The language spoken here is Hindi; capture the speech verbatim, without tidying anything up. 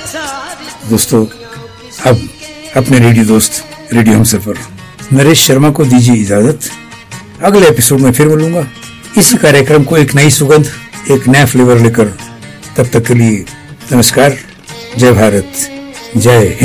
दोस्तों, अब अपने रेडियो दोस्त रेडियो हमसफर नरेश शर्मा को दीजिए इजाजत। अगले एपिसोड में फिर मिलूंगा इसी कार्यक्रम को एक नई सुगंध, एक नया फ्लेवर लेकर। तब तक के लिए नमस्कार। जय भारत, जय